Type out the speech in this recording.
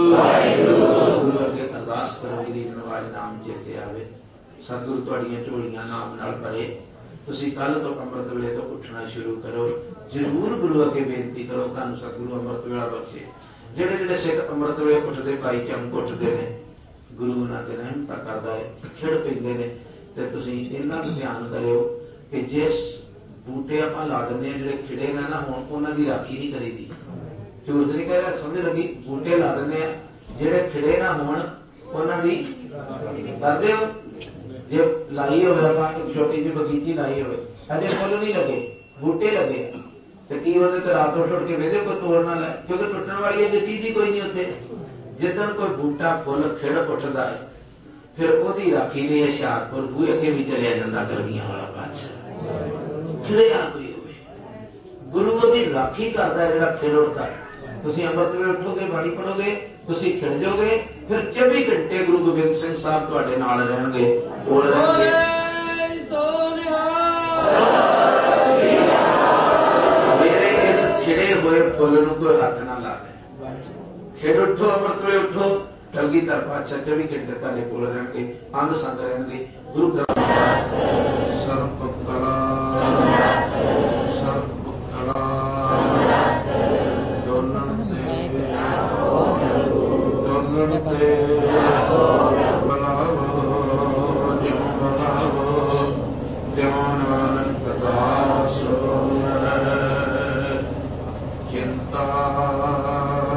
गुरु अगे अरदास करो गिरी नवाज नाम चेते आवे। सतगुरु तुहाड़ियां झोलियां नाम नाल भरे। तुसीं कल तो अमृत वेले तो उठना शुरू करो। जरूर गुरु अगे बेनती करो तुहानूं सतगुरु अमृत वेला बख्शे। ਜਿਹੜੇ ਜਿਹੜੇ ਸਿੱਖ ਅੰਮ੍ਰਿਤ ਵੇਲੇ ਉੱਠਦੇ ਭਾਈ ਚਮਕ ਉੱਠਦੇ ਨੇ, ਗੁਰੂ ਉਹਨਾਂ ਤੇ ਰਹਿਮਤਾਂ ਕਰਦਾ ਹੈ, ਖਿੜ ਪੈਂਦੇ ਨੇ। ਤੇ ਤੁਸੀਂ ਇਹਨਾਂ ਨੂੰ ਧਿਆਨ ਕਰਿਓ ਕਿ ਜਿਸ ਬੂਟੇ ਆਪਾਂ ਲਾ ਦਿੰਦੇ ਹਾਂ ਜਿਹੜੇ ਖਿੜੇ ਨਾ ਹੋਣ, ਉਹਨਾਂ ਦੀ ਰਾਖੀ ਨਹੀਂ ਕਰੀਦੀ। ਝੂਠ ਨਹੀਂ ਕਹਿ ਰਿਹਾ, ਸਮਝ ਲੱਗੀ। ਬੂਟੇ ਲਾ ਦਿੰਦੇ ਆ ਜਿਹੜੇ ਖਿੜੇ ਨਾ ਹੋਣ, ਉਹਨਾਂ ਦੀ ਕਰਦੇ ਹੋ। ਜੇ ਲਾਈ ਹੋਵੇ ਆਪਾਂ ਇੱਕ ਛੋਟੀ ਜਿਹੀ ਬਗੀਚੀ ਲਾਈ ਹੋਵੇ, ਅਜੇ ਫੁੱਲ ਨਹੀਂ ਲੱਗੇ, ਬੂਟੇ ਲੱਗੇ, ਤੇ ਕੀ ਉਹਦੇ ਤੇ ਰਾਤ ਉੱਠ ਕੇ ਵੇਦੇ ਕੋਈ ਤੋੜ ਨਾ ਲੈ, ਕਿਉਂਕਿ ਟੁੱਟਣ ਵਾਲੀ ਅਜੇ ਚੀਜ਼ ਹੀ ਕੋਈ ਨਹੀਂ ਉੱਥੇ। ਜਿੱਦਣ ਕੋਈ ਬੂਟਾ ਫੁੱਲ ਖਿੜ ਉੱਠਦਾ ਹੈ, ਫਿਰ ਉਹਦੀ ਰਾਖੀ ਲਈ ਹੁਸ਼ਿਆਰਪੁਰ ਬੂਹੇ ਅੱਗੇ ਵੀ ਚਲਿਆ ਜਾਂਦਾ ਕਲਗੀਆਂ ਵਾਲਾ ਬਾਦਸ਼ਾਹ। ਖਿੜਿਆ ਕੋਈ ਹੋਵੇ, ਗੁਰੂ ਉਹਦੀ ਰਾਖੀ ਕਰਦਾ ਹੈ ਜਿਹੜਾ ਖਿੜ ਉੱਠਦਾ। ਤੁਸੀਂ ਅੰਮ੍ਰਿਤ ਵੇਲੇ ਉੱਠੋਗੇ, ਬਾਣੀ ਪੜੋਗੇ, ਤੁਸੀਂ ਖਿੜ ਜਾਓਗੇ, ਫਿਰ 24 ਘੰਟੇ ਗੁਰੂ ਗੋਬਿੰਦ ਸਿੰਘ ਸਾਹਿਬ ਤੁਹਾਡੇ ਨਾਲ ਰਹਿਣਗੇ, ਕੋਲ ਰਹਿਣਗੇ। खिड़े हुए फुल कोई हाथ ना ला दे। खिड़ उठो, अमृत वे उठो, कलगीधर पातशाह 24 घंटे तुहाडे कोल रहणगे, अंग संग रहणगे। गुरु ग्रंथ सर्व कला डोलन ते बनावो जिम बनावो ज्ञान अनंत दास चिंता